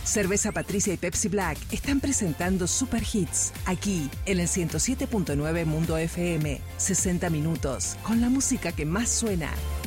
Cerveza Patricia y Pepsi Black están presentando Super Hits, aquí en el 107.9 Mundo FM. 60 minutos, con la música que más suena.